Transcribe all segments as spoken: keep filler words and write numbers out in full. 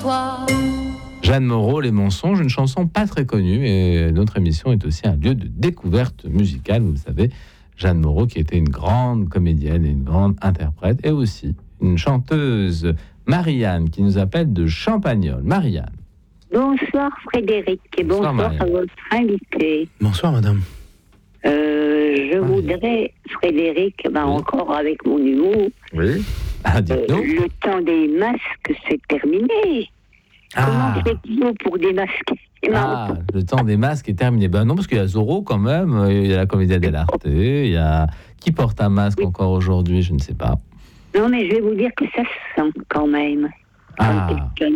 toi. Jeanne Moreau, Les Mensonges, une chanson pas très connue, et notre émission est aussi un lieu de découverte musicale, vous le savez. Jeanne Moreau, qui était une grande comédienne et une grande interprète, et aussi une chanteuse, Marianne, qui nous appelle de Champagnole. Marianne. Bonsoir Frédéric, et bonsoir, bonsoir à votre invité. Bonsoir madame. Euh, je Marianne. voudrais, Frédéric, ben oui. encore avec mon humour, oui. ah, euh, le temps des masques, c'est terminé. Ah. Comment faites-vous pour démasquer? Ah, le temps des masques est terminé. Ben non, parce qu'il y a Zorro quand même, il y a la Commedia dell'arte, il y a... Qui porte un masque oui. encore aujourd'hui, je ne sais pas. Non, mais je vais vous dire que ça se sent quand même. Ah.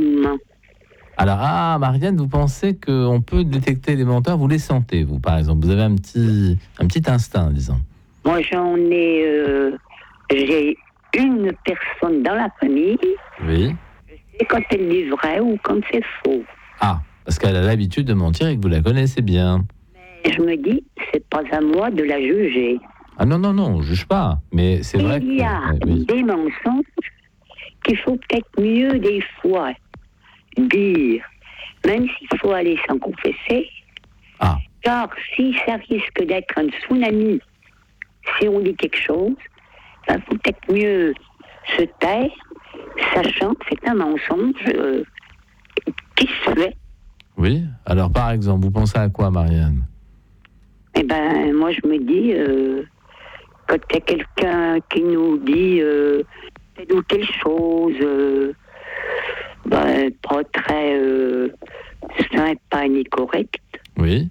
Alors, ah, Marianne, vous pensez qu'on peut détecter les menteurs? Vous les sentez, vous, par exemple? Vous avez un petit, un petit instinct, disons. Moi, j'en ai... Euh, j'ai une personne dans la famille... Oui. Et quand elle dit vrai ou quand c'est faux. Ah, parce qu'elle a l'habitude de mentir et que vous la connaissez bien. Mais je me dis, c'est pas à moi de la juger. Ah non, non, non, on ne juge pas. Mais c'est il vrai Il y a que, oui. des mensonges qu'il faut peut-être mieux des fois dire, même s'il faut aller s'en confesser. Ah. Car si ça risque d'être un tsunami, si on dit quelque chose, il ben, faut peut-être mieux se taire, sachant que c'est un mensonge euh, qui se fait. Oui, alors par exemple, vous pensez à quoi, Marianne? Eh ben, moi je me dis, euh, quand il y a quelqu'un qui nous dit euh, telle ou telle chose, euh, ben, pas très euh, sympa ni correct. Oui.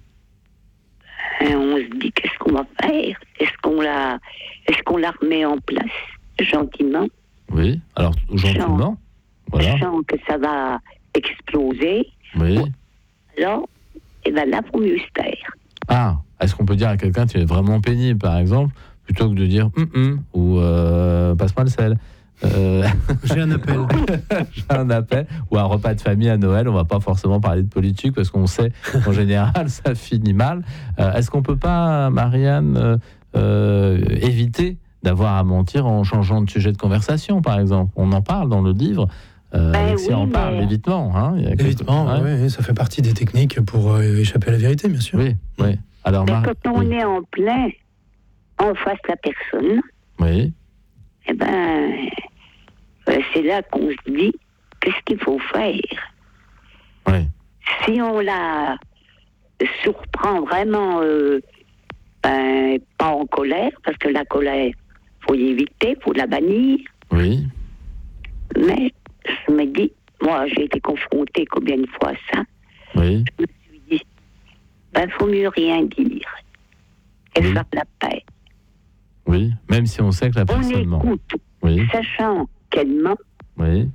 Et on se dit, qu'est-ce qu'on va faire? Est-ce qu'on la, est-ce qu'on la remet en place gentiment? Oui, alors gentiment, voilà. Sachant que ça va exploser. Oui. Alors, et ben là, il faut mieux se taire. Ah, est-ce qu'on peut dire à quelqu'un tu es vraiment pénible, par exemple, plutôt que de dire hum, hum, ou euh, passe-moi le sel. Euh... J'ai un appel. J'ai un appel. Ou un repas de famille à Noël, on va pas forcément parler de politique parce qu'on sait qu'en général ça finit mal. Euh, est-ce qu'on peut pas, Marianne, euh, euh, éviter d'avoir à mentir en changeant de sujet de conversation, par exemple? On en parle dans le livre. Euh, ben si oui, on parle, mais... l'évitement. Hein, l'évitement, ouais. Oui, ça fait partie des techniques pour euh, échapper à la vérité, bien sûr. Oui, oui. Alors, mais Mar... quand on oui. est en plein, en face de la personne, oui. eh ben, euh, c'est là qu'on se dit, qu'est-ce qu'il faut faire? Oui. Si on la surprend vraiment, euh, ben, pas en colère, parce que la colère, faut y éviter, faut la bannir. Oui. Mais je me dis, moi j'ai été confrontée combien de fois à ça. Oui. Je me suis dit, ben faut mieux rien dire et oui. faire la paix. Oui, même si on sait que la personne ment. On écoute, oui. sachant qu'elle ment. Oui.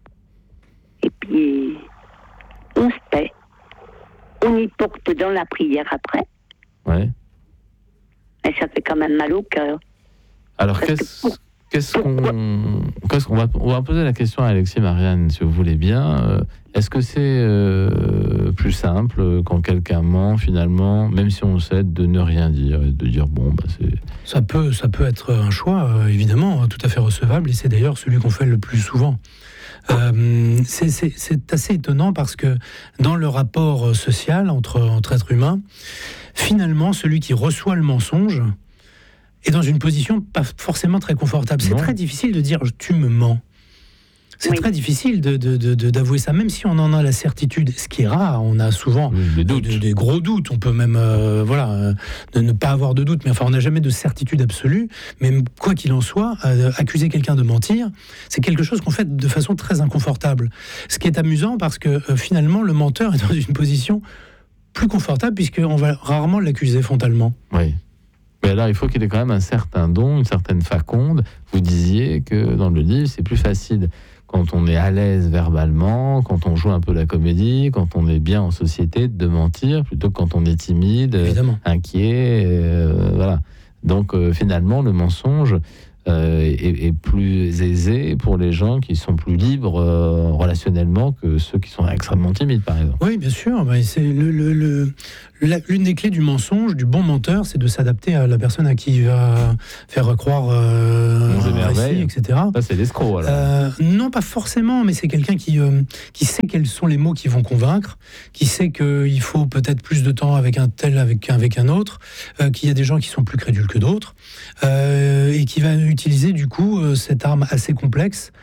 Et puis on se tait. On y porte dans la prière après. Oui. Mais ça fait quand même mal au cœur. Alors Parce qu'est-ce... que pour... Qu'est-ce qu'on, qu'est-ce qu'on va, on va poser la question à Alexis et Marianne, si vous voulez bien. Euh, est-ce que c'est euh, plus simple quand quelqu'un ment, finalement, même si on sait, de ne rien dire, et de dire bon, bah c'est. Ça peut, ça peut être un choix, euh, évidemment, tout à fait recevable, et c'est d'ailleurs celui qu'on fait le plus souvent. Euh, c'est, c'est, c'est assez étonnant parce que dans le rapport social entre, entre êtres humains, finalement, celui qui reçoit le mensonge est dans une position pas forcément très confortable. C'est non. très difficile de dire « tu me mens ». C'est oui. très difficile de, de, de, de, d'avouer ça, même si on en a la certitude, ce qui est rare. On a souvent des, doutes. De, des gros doutes. On peut même euh, voilà, euh, de ne pas avoir de doute, mais enfin, on n'a jamais de certitude absolue. Mais quoi qu'il en soit, euh, accuser quelqu'un de mentir, c'est quelque chose qu'on fait de façon très inconfortable. Ce qui est amusant parce que euh, finalement, le menteur est dans une position plus confortable puisqu'on va rarement l'accuser frontalement. Oui. Mais alors, il faut qu'il ait quand même un certain don, une certaine faconde. Vous disiez que dans le livre, c'est plus facile quand on est à l'aise verbalement, quand on joue un peu la comédie, quand on est bien en société, de mentir, plutôt que quand on est timide, Évidemment. inquiet. Euh, voilà. Donc, euh, finalement, le mensonge euh, est, est plus aisé pour les gens qui sont plus libres euh, relationnellement que ceux qui sont extrêmement timides, par exemple. Oui, bien sûr. Bah, c'est le, le, le, la, l'une des clés du mensonge, du bon menteur, c'est de s'adapter à la personne à qui il va faire croire euh, un récit, et cetera. Ça, c'est l'escroc, alors. Euh, non, pas forcément, mais c'est quelqu'un qui, euh, qui sait quels sont les mots qui vont convaincre, qui sait qu'il faut peut-être plus de temps avec un tel, avec, avec un autre, euh, qu'il y a des gens qui sont plus crédules que d'autres, euh, et qui va utiliser du coup euh, cette arme assez complexe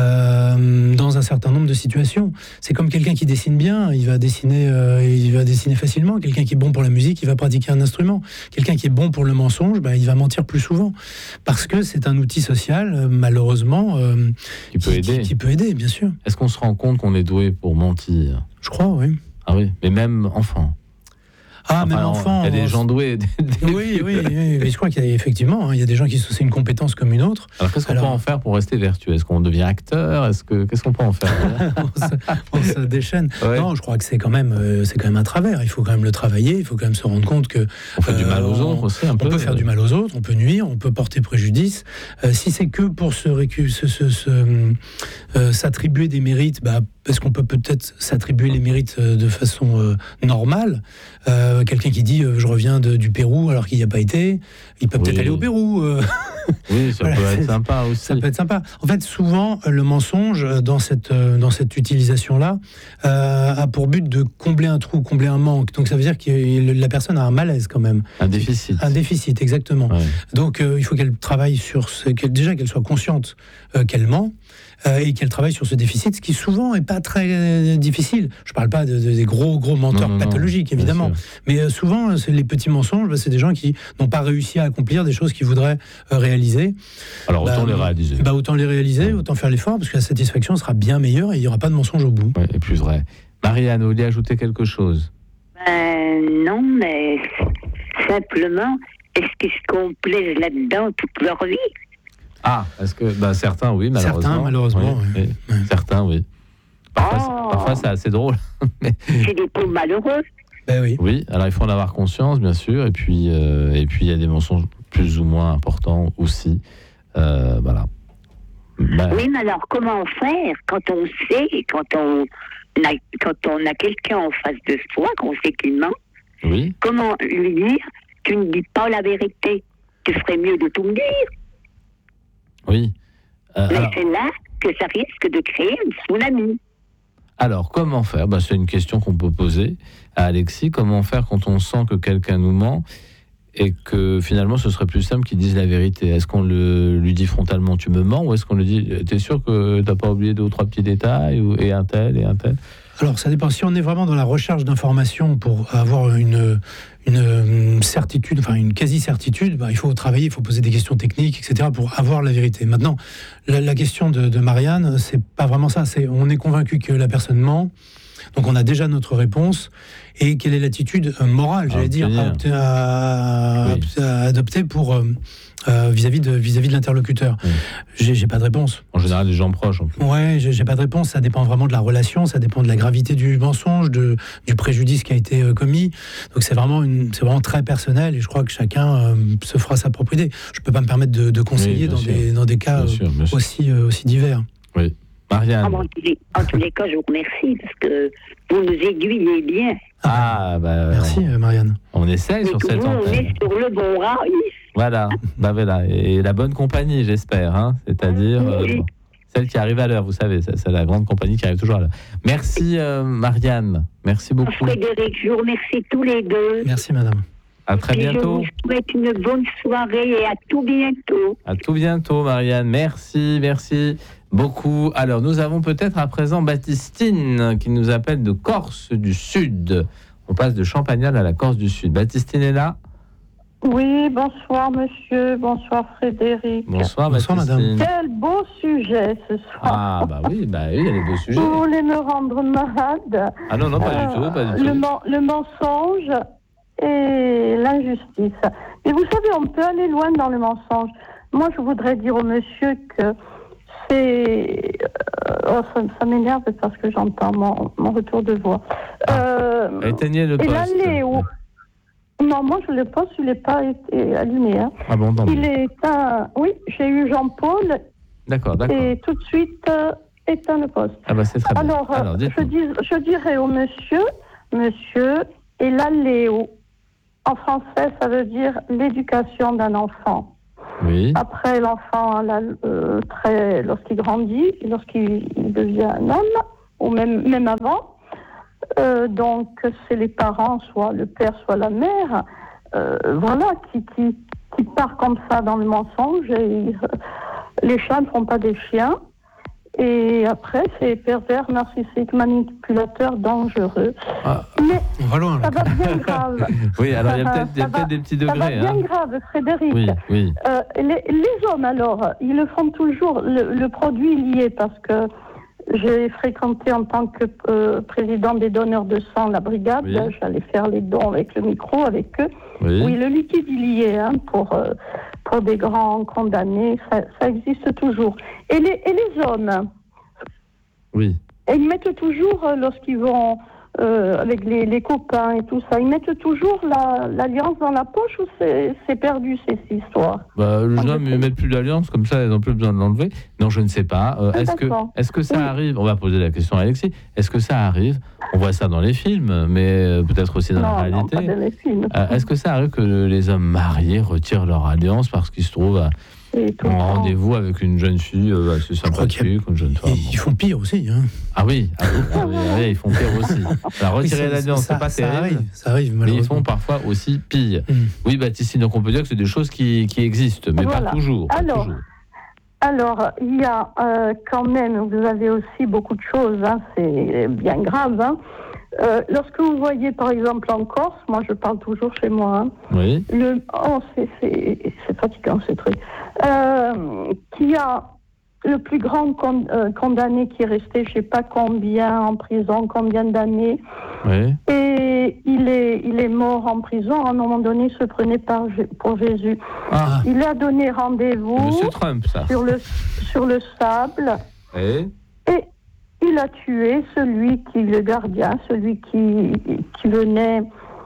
euh, dans un certain nombre de situations. C'est comme quelqu'un qui dessine bien, il va dessiner, euh, il va dessiner facilement. Quelqu'un qui est bon pour la musique, il va pratiquer un instrument. Quelqu'un qui est bon pour le mensonge, bah, il va mentir plus souvent, parce que c'est un outil social, euh, malheureusement, euh, qui peut qui, aider. Qui, qui peut aider, bien sûr. Est-ce qu'on se rend compte qu'on est doué pour mentir ? Je crois, oui. Ah oui, mais même enfant. Ah, enfin, même enfant. Il y a des gens doués. Oui, oui, oui, mais je crois qu'il y a effectivement, hein, il y a des gens qui c'est une compétence comme une autre. Alors qu'est-ce qu'on Alors... peut en faire pour rester vertueux ? Est-ce qu'on devient acteur ? Est-ce que qu'est-ce qu'on peut en faire ? on, se, on se déchaîne. Ouais. Non, je crois que c'est quand même, euh, c'est quand même un travers. Il faut quand même le travailler. Il faut quand même se rendre compte que on fait euh, du mal aux autres aussi. Un on peu, peut faire du mal aux autres. On peut nuire. On peut porter préjudice. Euh, si c'est que pour se, récu- se, se, se euh, s'attribuer des mérites, bah, parce qu'on peut peut-être s'attribuer les mérites de façon euh, normale. Euh, quelqu'un qui dit euh, je reviens de, du Pérou alors qu'il n'y a pas été, il peut peut-être oui. aller au Pérou. Euh. Oui, ça voilà, peut être sympa aussi. Ça peut être sympa. En fait, souvent, le mensonge dans cette, dans cette utilisation-là euh, a pour but de combler un trou, combler un manque. Donc ça veut dire que la personne a un malaise quand même. Un déficit. Un déficit, exactement. Ouais. Donc euh, il faut qu'elle travaille sur ce, qu'elle, déjà qu'elle soit consciente euh, qu'elle ment. Euh, et qu'elle travaille sur ce déficit, ce qui souvent n'est pas très euh, difficile. Je ne parle pas de, de, des gros, gros menteurs non, non, pathologiques, non, évidemment. Mais euh, souvent, c'est les petits mensonges, bah, c'est des gens qui n'ont pas réussi à accomplir des choses qu'ils voudraient euh, réaliser. Alors, autant bah, les réaliser. Bah, autant les réaliser, ouais. autant faire l'effort, parce que la satisfaction sera bien meilleure et il n'y aura pas de mensonge au bout. Ouais, et plus vrai. Marianne, vous voulez ajouter quelque chose ? euh, Non, mais simplement, est-ce qu'ils se complaisent là-dedans toute leur vie ? Ah, est-ce que bah, certains, oui, malheureusement. Certains, malheureusement, oui. oui. oui. oui. Certains, oui. Parfois, oh. c'est, parfois c'est assez drôle. mais... C'est des pauvres malheureux. Ben oui. Oui, alors il faut en avoir conscience, bien sûr, et puis euh, et puis il y a des mensonges plus ou moins importants aussi. Euh, voilà. Ben... Oui, mais alors comment faire quand on sait, quand on a, quand on a quelqu'un en face de soi, qu'on sait qu'il ment, oui. Comment lui dire tu ne dis pas la vérité, tu ferais mieux de tout me dire. Oui. Euh, Mais alors, c'est là que ça risque de créer une tsunami. Alors, comment faire ? Ben, c'est une question qu'on peut poser à Alexis. Comment faire quand on sent que quelqu'un nous ment et que finalement ce serait plus simple qu'il dise la vérité ? Est-ce qu'on le, lui dit frontalement tu me mens, ou est-ce qu'on lui dit t'es sûr que t'as pas oublié deux ou trois petits détails, ou, et un tel et un tel ? Alors, ça dépend. Si on est vraiment dans la recherche d'informations pour avoir une, une certitude, enfin une quasi-certitude, bah, il faut travailler, il faut poser des questions techniques, et cetera, pour avoir la vérité. Maintenant, la, la question de, de Marianne, c'est pas vraiment ça. C'est, on est convaincu que la personne ment, donc on a déjà notre réponse. Et quelle est l'attitude morale, j'allais dire, à, à, oui. à adopter pour... Euh, Euh, vis-à-vis de vis-à-vis de l'interlocuteur. Mmh. J'ai, j'ai pas de réponse. En général, les gens proches. En plus. Ouais, j'ai, j'ai pas de réponse. Ça dépend vraiment de la relation, ça dépend de la gravité du mensonge, de, du préjudice qui a été euh, commis. Donc c'est vraiment une, c'est vraiment très personnel, et je crois que chacun euh, se fera sa propre idée. Je peux pas me permettre de, de conseiller oui, dans sûr. des dans des cas bien sûr, bien sûr. aussi euh, aussi divers. Oui, Marianne. Ah, bon, en, tous les, en tous les cas, je vous remercie parce que vous nous aiguillez bien. Ah, bah, merci on, Marianne. On essaye sur cette antenne. On est sur le bon rail. Voilà, bah voilà, et la bonne compagnie, j'espère, hein, c'est-à-dire oui. euh, celle qui arrive à l'heure, vous savez, c'est, c'est la grande compagnie qui arrive toujours à l'heure. Merci euh, Marianne, merci beaucoup. Frédéric, je vous remercie tous les deux. Merci madame. À très et bientôt. Je vous souhaite une bonne soirée et à tout bientôt. À tout bientôt Marianne, merci, merci beaucoup. Alors nous avons peut-être à présent Baptistine qui nous appelle de Corse du Sud. On passe de Champagnat à la Corse du Sud. Baptistine est là ? Oui, bonsoir monsieur, bonsoir Frédéric. Bonsoir, bonsoir madame. Quel beau sujet ce soir. Ah bah oui, bah oui, il y a des beaux sujets. Vous voulez me rendre malade. Ah non, non, pas euh, du tout, pas du le tout. Men- le mensonge et l'injustice. Mais vous savez, on peut aller loin dans le mensonge. Moi, je voudrais dire au monsieur que c'est... Euh, oh, ça, ça m'énerve parce que j'entends mon, mon retour de voix. Euh, Éteignez le poste. Et l'aller où Non, moi je le pense, il n'est pas été allumé. Hein. Ah bon, non. Il est éteint. Oui, j'ai eu Jean-Paul. D'accord, d'accord. Et tout de suite euh, éteint le poste. Ah bah c'est très bien. Alors, Alors je, dis, je dirais au monsieur, monsieur, et là Léo. En français, ça veut dire l'éducation d'un enfant. Oui. Après, l'enfant, là, euh, très, lorsqu'il grandit, lorsqu'il devient un homme, ou même, même avant, euh, donc c'est les parents, soit le père, soit la mère, euh, voilà, qui, qui, qui part comme ça dans le mensonge. Et, euh, les chats ne font pas des chiens. Et après, c'est pervers, narcissique, manipulateur, dangereux. Ah, Mais on va loin, là. ça va bien grave. oui, alors il y a peut-être, il y a Ça peut-être va- des petits Ça va degrés. bien Hein. grave, Frédéric. Oui, oui. Euh, les, les hommes, alors, ils le font toujours, le, le produit lié, parce que j'ai fréquenté en tant que euh, président des donneurs de sang la brigade, Oui. j'allais faire les dons avec le micro, avec eux. Oui. Oui, le liquide est lié hein, pour, euh, pour des grands condamnés, ça, ça existe toujours. Et les, et les hommes, Oui. et ils mettent toujours, euh, lorsqu'ils vont euh, avec les, les copains et tout ça, ils mettent toujours la, l'alliance dans la poche ou c'est, c'est perdu, ces histoires? Bah, le Ah, jeune homme je ne sais. met plus d'alliance, comme ça, ils n'ont plus besoin de l'enlever. Non, je ne sais pas. Euh, Ah, est-ce, que, d'accord. est-ce que ça Oui. arrive? On va poser la question à Alexis. Est-ce que ça arrive? On voit ça dans les films, mais euh, peut-être aussi dans non, la non, pas réalité. dans les films. Euh, est-ce que ça arrive que les hommes mariés retirent leur alliance parce qu'ils se trouvent à, Et tout le en temps. rendez-vous avec une jeune fille euh, assez Je crois qu'il y a- sympathique, une jeune femme? Ils, ils font pire aussi. Hein. Ah oui, ah oui, ah oui, ah oui, ils font pire aussi. Alors, retirer Oui, ça- l'alliance, ça- c'est pas ça terrible. arrive, ça arrive, Mais ils malheureusement. font parfois aussi pire. Mm. Oui, Baptiste, donc on peut dire que c'est des choses qui, qui existent, mais Voilà. pas toujours. Pas Alors, toujours. Alors, il y a euh, quand même, vous avez aussi beaucoup de choses, hein, c'est bien grave. Hein. Euh, lorsque vous voyez, par exemple, en Corse, moi je parle toujours chez moi, hein, Oui, le, oh, c'est, c'est, c'est fatigant ces trucs, euh, qui a le plus grand con, euh, condamné qui est resté, je sais pas combien en prison, combien d'années, oui. et il est, il est mort en prison. À un moment donné, il se prenait par, pour Jésus. Ah, Il a donné rendez-vous Monsieur Trump, ça. sur le, sur le sable. Oui. Et il a tué celui qui, le gardien, celui qui, qui venait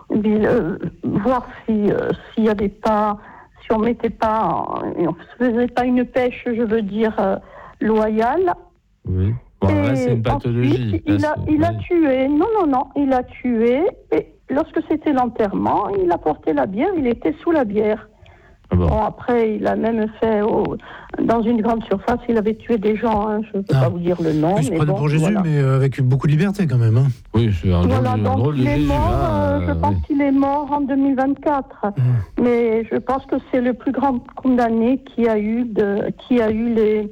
euh, voir si, euh, s'il n'y avait pas, si on mettait pas, on ne faisait pas une pêche, je veux dire, euh, loyale. Oui. Bon, là, Et c'est une pathologie. ensuite, il, Là, a, c'est- il a oui. tué, non, non, non, il a tué, et lorsque c'était l'enterrement, il a porté la bière, il était sous la bière. Ah bon. Bon, après, il a même fait, au- dans une grande surface, il avait tué des gens, hein, je ne peux Ah. pas vous dire le nom. Oui, il se mais prenait bon, pour Jésus, voilà. mais euh, avec beaucoup de liberté quand même. Hein. Oui, c'est un drôle, Voilà, un donc drôle de il est Jésus. mort, là, euh, je euh, pense oui. qu'il est mort en deux mille vingt-quatre. Mmh. Mais je pense que c'est le plus grand condamné qui a eu, de, qui a eu les,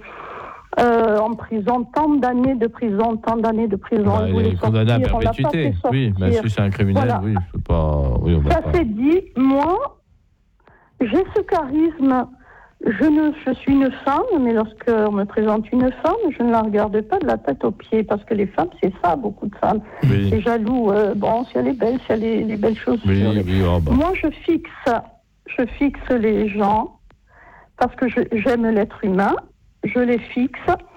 euh, en prison, tant d'années de prison, tant d'années de prison. Bah, il voulait est condamné à sortir, on l'a pas perpétuité. fait Oui, bah, sortir. si c'est un criminel, Voilà. oui, c'est pas. Oui, on va Ça pas. s'est dit, moi, j'ai ce charisme. Je, ne, je suis une femme, mais lorsqu'on me présente une femme, je ne la regarde pas de la tête aux pieds, parce que les femmes, c'est ça, beaucoup de femmes. Oui, C'est jaloux, euh, bon, si elle est belle, si elle a les, les belles chaussures. oui, les- oui, oh, bah. Moi, je fixe, je fixe les gens, parce que je- j'aime l'être humain, je les fixe,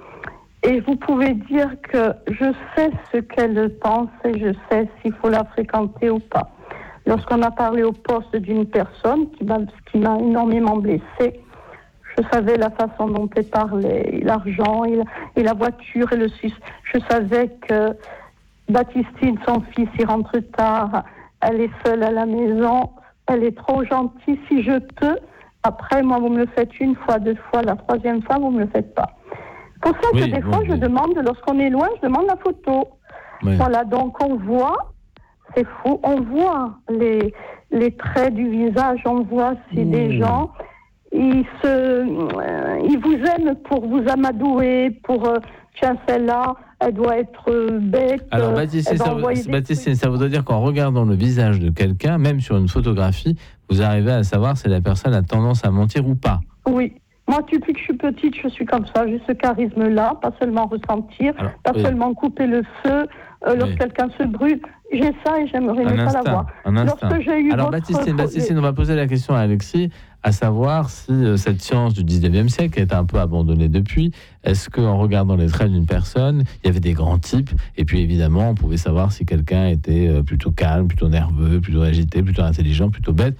et vous pouvez dire que je sais ce qu'elle pense, et je sais s'il faut la fréquenter ou pas. Lorsqu'on a parlé au poste d'une personne qui m'a, qui m'a énormément blessée, je savais la façon dont elle parlait, l'argent et la, et la voiture et le sus. Je savais que Baptistine, son fils, il rentre tard, elle est seule à la maison, elle est trop gentille. Si je peux, après, moi, vous me le faites une fois, deux fois, la troisième fois, vous me le faites pas. Pour ça Oui, que des bon, fois, oui. je demande, lorsqu'on est loin, je demande la photo. Oui. Voilà, donc on voit, c'est fou, on voit les, les traits du visage, on voit si Mmh. des gens, ils, se, euh, ils vous aiment pour vous amadouer, pour, euh, tiens, celle-là, elle doit être euh, bête. Alors, euh, Baptiste, elle va ça, envoyer des Baptiste, trucs. ça voudrait dire qu'en regardant le visage de quelqu'un, même sur une photographie, vous arrivez à savoir si la personne a tendance à mentir ou pas. Oui. Moi, depuis que je suis petite, je suis comme ça. J'ai ce charisme-là, pas seulement ressentir, Alors, pas oui. seulement couper le feu euh, lorsque Oui. quelqu'un se brûle. J'ai ça et j'aimerais Un ne pas instinct, l'avoir. un instinct. Lorsque j'ai eu Alors, votre... Baptiste, Baptiste, on va poser la question à Alexis. à savoir si euh, cette science du dix-neuvième siècle a été un peu abandonnée depuis. Est-ce qu'en regardant les traits d'une personne, il y avait des grands types, et puis évidemment, on pouvait savoir si quelqu'un était euh, plutôt calme, plutôt nerveux, plutôt agité, plutôt intelligent, plutôt bête,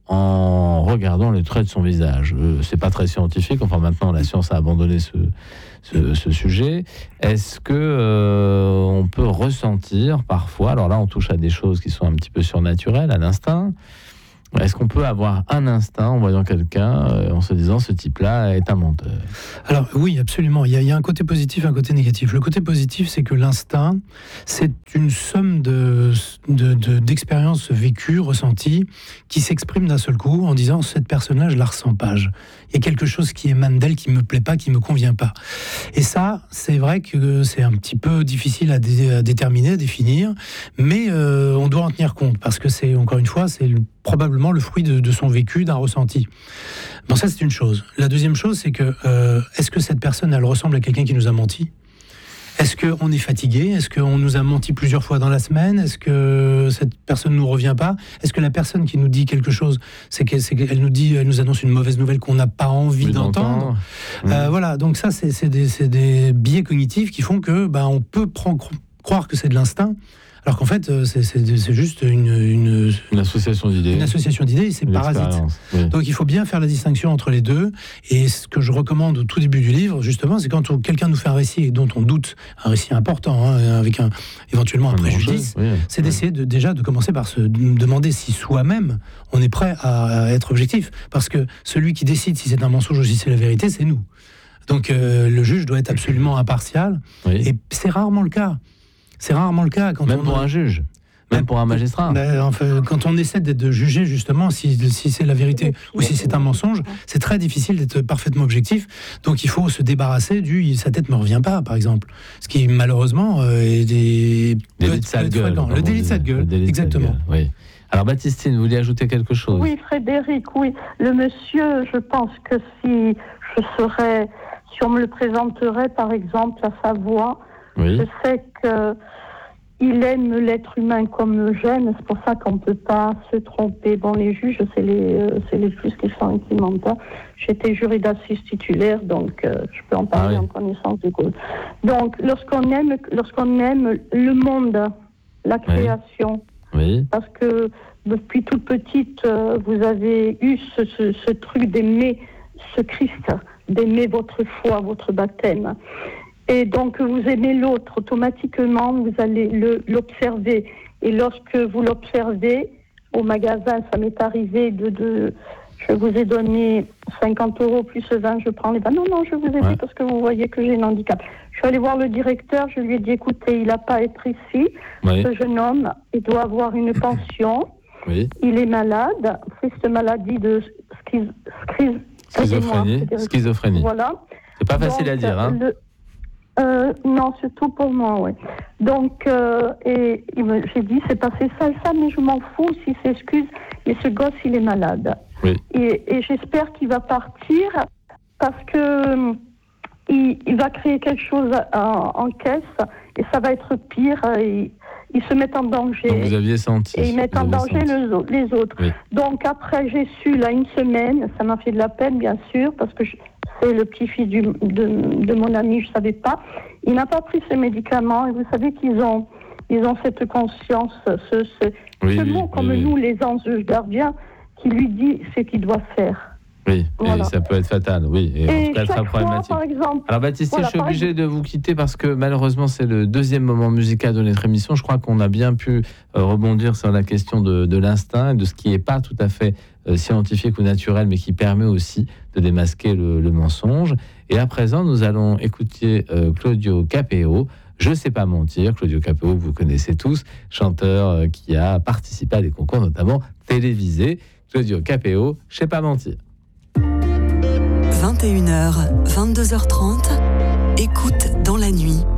en regardant les traits de son visage. Euh, c'est pas très scientifique, enfin maintenant la science a abandonné ce, ce, ce sujet. Est-ce que euh, on peut ressentir parfois, alors là on touche à des choses qui sont un petit peu surnaturelles, à l'instinct, est-ce qu'on peut avoir un instinct en voyant quelqu'un, euh, en se disant ce type-là est un menteur? Alors oui, absolument. Il y, a, il y a un côté positif, un côté négatif. Le côté positif, c'est que l'instinct, c'est une somme de, de, de, d'expériences vécues, ressenties, qui s'expriment d'un seul coup en disant cette personne-là, je la ressens pas. Je, il y a quelque chose qui émane d'elle, qui me plaît pas, qui me convient pas. Et ça, c'est vrai que c'est un petit peu difficile à, dé, à déterminer, à définir, mais euh, on doit en tenir compte parce que c'est, encore une fois, c'est le, probablement le fruit de, de son vécu, d'un ressenti. Bon, ça, c'est une chose. La deuxième chose, c'est que euh, est-ce que cette personne, elle ressemble à quelqu'un qui nous a menti ? Est-ce qu'on est fatigué ? Est-ce qu'on nous a menti plusieurs fois dans la semaine ? Est-ce que cette personne ne nous revient pas ? Est-ce que la personne qui nous dit quelque chose, c'est qu'elle, c'est qu'elle nous dit, elle nous annonce une mauvaise nouvelle qu'on n'a pas envie d'entendre ? Mmh. Euh, voilà, donc ça, c'est, c'est, des, c'est des biais cognitifs qui font que ben, on peut prendre, croire que c'est de l'instinct, alors qu'en fait, c'est, c'est, c'est juste une, une, une association d'idées. Une association d'idées, et c'est parasite. Oui. Donc il faut bien faire la distinction entre les deux. Et ce que je recommande au tout début du livre, justement, c'est quand on, quelqu'un nous fait un récit dont on doute, un récit important, hein, avec un, éventuellement un, un préjudice, oui, c'est oui. d'essayer de, déjà de commencer par se demander si soi-même on est prêt à, à être objectif. Parce que celui qui décide si c'est un mensonge ou si c'est la vérité, c'est nous. Donc euh, le juge doit être absolument impartial. Oui. Et c'est rarement le cas. C'est rarement le cas. Quand même on pour a... un juge, même, même pour un magistrat. Ben, enfin, quand on essaie d'être jugé justement si, si c'est la vérité ou si c'est un mensonge, c'est très difficile d'être parfaitement objectif. Donc il faut se débarrasser du « sa tête ne me revient pas », par exemple. Ce qui malheureusement euh, est des... délit de sale gueule. Le délit de sale gueule, exactement. Gueule, oui. Alors Baptistine, vous vouliez ajouter quelque chose ? Oui, Frédéric, oui. Le monsieur, je pense que si je serais, si on me le présenterait par exemple à sa voix, oui. Je sais qu'il aime l'être humain comme j'aime, c'est pour ça qu'on ne peut pas se tromper. Bon, les juges, c'est les, euh, c'est les juges qui sont qui mentent pas. J'étais jury d'assises titulaire, donc euh, je peux en parler ah oui. en connaissance de cause. Donc, lorsqu'on aime, lorsqu'on aime le monde, la création, oui. Oui. parce que depuis toute petite, euh, vous avez eu ce, ce, ce truc d'aimer ce Christ, d'aimer votre foi, votre baptême. Et donc, vous aimez l'autre, automatiquement, vous allez le, l'observer. Et lorsque vous l'observez, au magasin, ça m'est arrivé de, de... Je vous ai donné cinquante euros plus vingt, je prends les vingt. Non, non, je vous ai ouais. dit parce que vous voyez que j'ai un handicap. Je suis allée voir le directeur, je lui ai dit, écoutez, il n'a pas à être ici. Oui. Ce jeune homme, il doit avoir une pension. Oui. Il est malade. C'est cette maladie de schiz... Schiz... schizophrénie. Schizophrénie. Voilà. C'est pas facile donc, à dire, hein. Le... Euh, non, surtout pour moi, oui. Donc, euh, et il me, j'ai dit, c'est passé ça et ça, mais je m'en fous s'il s'excuse. Mais ce gosse, il est malade. Oui. Et, et j'espère qu'il va partir parce que euh, il, il va créer quelque chose en, en caisse et ça va être pire. Et, ils se mettent en danger. Donc vous aviez senti. Et ils mettent en danger le, les autres. Oui. Donc après, j'ai su, là, une semaine, ça m'a fait de la peine, bien sûr, parce que je, c'est le petit-fils du, de, de mon ami, je ne savais pas. Il n'a pas pris ses médicaments, et vous savez qu'ils ont, ils ont cette conscience, ce, ce, oui, ce oui, mot, comme oui, nous, oui. les anges gardiens, qui lui dit ce qu'il doit faire. Oui, voilà. Et ça peut être fatal, oui, et, et en tout cas très problématique. Fois, par exemple, alors Baptiste, voilà, je suis obligé exemple. de vous quitter parce que malheureusement c'est le deuxième moment musical de notre émission. Je crois qu'on a bien pu euh, rebondir sur la question de, de l'instinct et de ce qui n'est pas tout à fait euh, scientifique ou naturel, mais qui permet aussi de démasquer le, le mensonge. Et à présent, nous allons écouter euh, Claudio Capéo. Je sais pas mentir. Claudio Capéo, vous connaissez tous, chanteur euh, qui a participé à des concours notamment télévisés. Claudio Capéo, je sais pas mentir. vingt et une heures, vingt-deux heures trente, écoute dans la nuit,